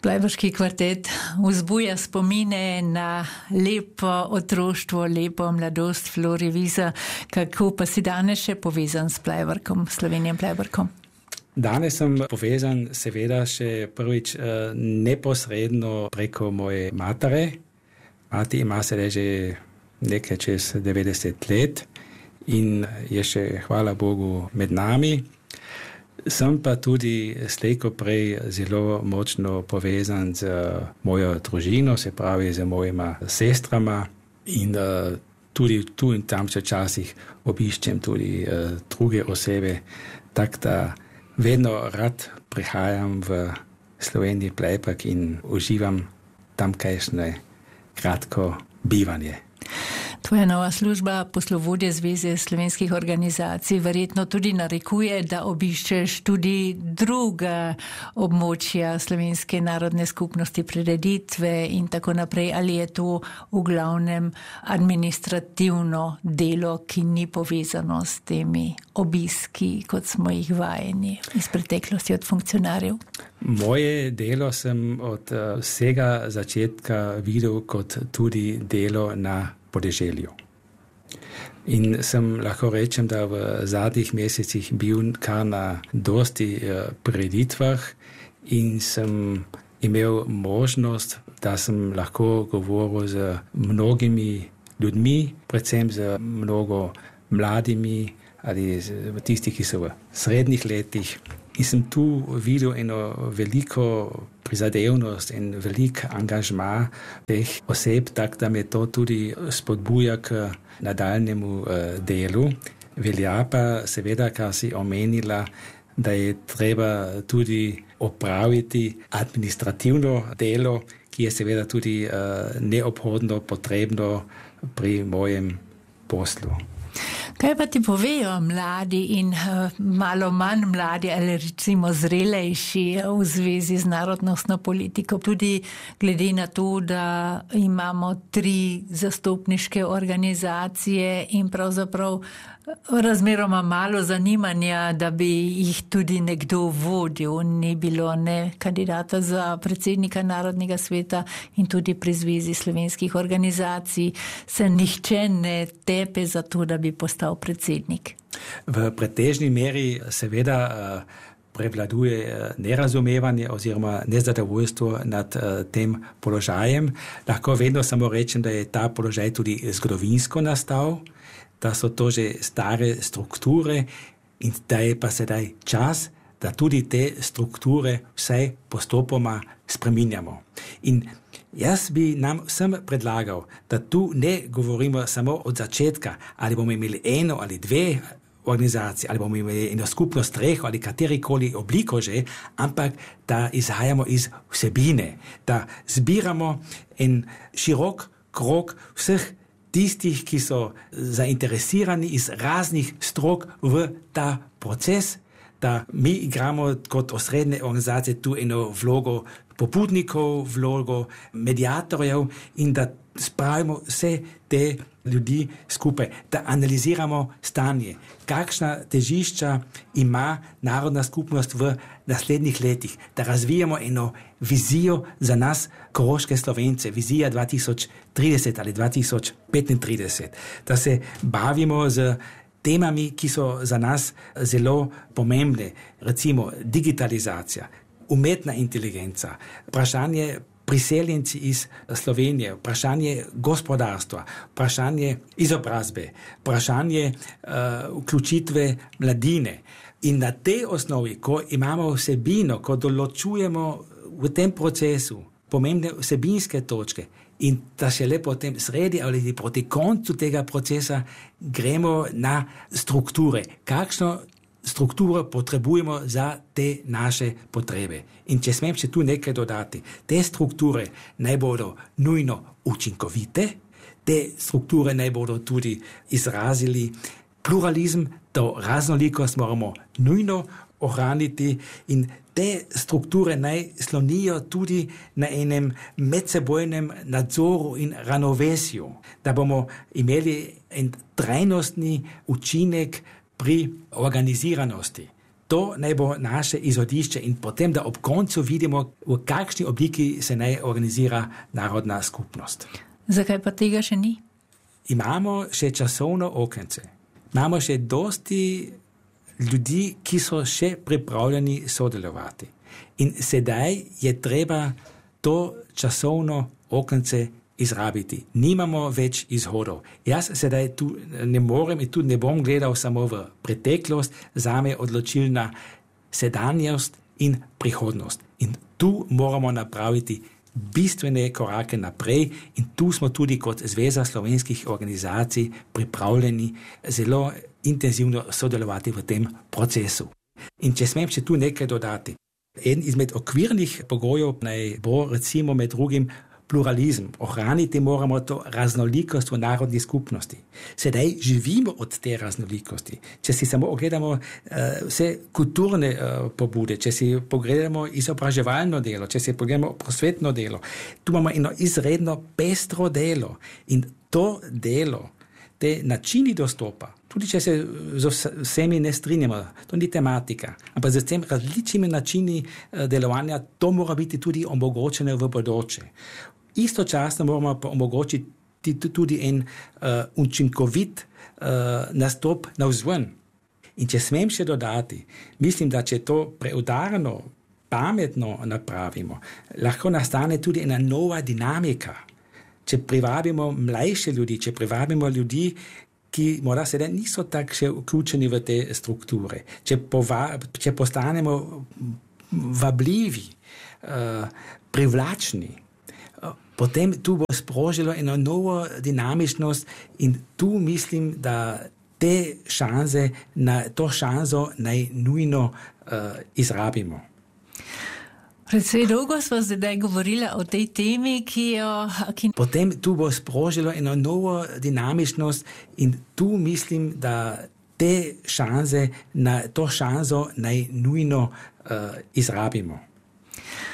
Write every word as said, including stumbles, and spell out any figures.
Plajvarški kvartet vzbuja spomine na lepo otroštvo, lepo mladost Flori Wiese. Kako pa si danes še povezan s Plajvarkom, Slovenijem Plajvarkom? Danes sem povezan seveda še prvič neposredno preko moje matere. Mati ima se že nekaj čez devetdeset let in je še, hvala Bogu, med nami. Sem pa tudi slejko prej zelo močno povezan z mojo družino, se pravi z mojima sestrama in uh, tudi tu in tam časih obiščem tudi uh, druge osebe, tako da vedno rad prihajam v Sloveniji Plejpark in uživam tamkajšnje kratko bivanje. Tvoja nova služba poslovodje Zveze slovenskih organizacij verjetno tudi narekuje, da obiščeš tudi druga območja slovenske narodne skupnosti, prireditve in tako naprej. Ali je to v glavnem administrativno delo, ki ni povezano s temi obiski, kot smo jih vajeni iz preteklosti od funkcionarjev? Moje delo sem od vsega začetka videl kot tudi delo na podeželju. In sem lahko rečem, da v zadnjih mesecih bil kar na dosti prireditvah in sem imel možnost, da sem lahko govoril z mnogimi ljudmi, predvsem z mnogo mladimi ali tisti, ki so v srednjih letih. In sem tu videl eno veliko prizadevnost in velik angažma teh oseb, tako da me to tudi spodbuja k nadaljnemu uh, delu. Velja pa seveda, kar si omenila, da je treba tudi opraviti administrativno delo, ki je seveda tudi uh, neobhodno potrebno pri mojem poslu. Kaj pa ti povejo mladi in uh, malo manj mladi ali recimo zrelejši v zvezi z narodnostno politiko, tudi glede na to, da imamo tri zastopniške organizacije in pravzaprav razmeroma malo zanimanja, da bi jih tudi nekdo vodil. Ni bilo ne kandidata za predsednika Narodnega sveta in tudi pri Zvezi slovenskih organizacij se nihče ne tepe za to, da bi postal predsednik. V pretežni meri seveda prevladuje nerazumevanje oziroma nezadovoljstvo nad tem položajem. Lahko vedno samo rečem, da je ta položaj tudi zgodovinsko nastal, da so to že stare strukture in da je pa sedaj čas, da tudi te strukture vsaj postopoma spreminjamo. In jaz bi nam vsem predlagal, da tu ne govorimo samo od začetka, ali bomo imeli eno ali dve organizacije, ali bomo imeli eno skupno streho ali katerikoli obliko že, ampak da izhajamo iz vsebine, da zbiramo en širok krog vseh tistih, ki so zainteresirani iz raznih strok v ta proces, da mi igramo kot osrednje organizacije tu eno vlogo poputnikov, vlogo mediatorjev in da spravimo vse te ljudi skupaj, da analiziramo stanje, kakšna težišča ima narodna skupnost v naslednjih letih, da razvijamo eno vizijo za nas, koroške Slovence, vizija dva tisoč trideset ali dva tisoč petintrideset, da se bavimo z temami, ki so za nas zelo pomembne, recimo digitalizacija, umetna inteligenca, vprašanje priseljenci iz Slovenije, vprašanje gospodarstva, vprašanje izobrazbe, vprašanje uh, vključitve mladine. In na tej osnovi, ko imamo vsebino, ko določujemo v tem procesu pomembne vsebinske točke in da šele potem sredi ali proti koncu tega procesa gremo na strukture, kakšno strukturo potrebujemo za te naše potrebe. In če smem še tu nekaj dodati, te strukture naj bodo nujno učinkovite, te strukture naj bodo tudi izrazili pluralizem, to raznolikost moramo nujno ohraniti in te strukture naj slonijo tudi na enem medsebojnem nadzoru in ravnovesju, da bomo imeli en trajnostni učinek pri organiziranosti. to naj bo naše izhodišče in potem, da ob koncu vidimo, v kakšni obliki se naj organizira narodna skupnost. Zakaj pa tega še ni? Imamo še časovno okence. Imamo še dosti ljudi, ki so še pripravljeni sodelovati. In sedaj je treba to časovno okence izrabiti. Nimamo več izhodov. Jaz sedaj tu ne morem in tudi ne bom gledal samo v preteklost, zame odločilna sedanjost in prihodnost. In tu moramo napraviti bistvene korake naprej in tu smo tudi kot Zveza slovenskih organizacij pripravljeni zelo intenzivno sodelovati v tem procesu. In če smem še tu nekaj dodati. En izmed okvirnih pogojev naj bo recimo med drugim pluralizem. Ohraniti moramo to raznolikost v narodni skupnosti. Sedaj živimo od te raznolikosti. Če si samo ogledamo uh, vse kulturne uh, pobude, če si pogledamo izobraževalno delo, če si pogledamo prosvetno delo, tu imamo eno izredno pestro delo in to delo, te načini dostopa, tudi če se z vsemi ne strinjamo, to ni tematika, ampak z tem različnimi načini uh, delovanja, to mora biti tudi omogočeno v bodoče. Istočasno moramo pa omogočiti tudi en uh, učinkovit uh, nastop navzven. In če smem še dodati, mislim, da če to preudarno, pametno napravimo, lahko nastane tudi ena nova dinamika. Če privabimo mlajše ljudi, če privabimo ljudi, ki morda sedaj niso tako še vključeni v te strukture, če, pova, če postanemo vabljivi, uh, privlačni, potem tu bo sprožilo eno novo dinamičnost in tu mislim, da te šanse, na, to šanso naj nujno uh, izrabimo. Predvsej dolgo smo zdaj govorili o tej temi, ki jo... Ki... Potem tu bo sprožilo eno novo dinamičnost in tu mislim, da te šanse, na, to šanso naj nujno uh, izrabimo.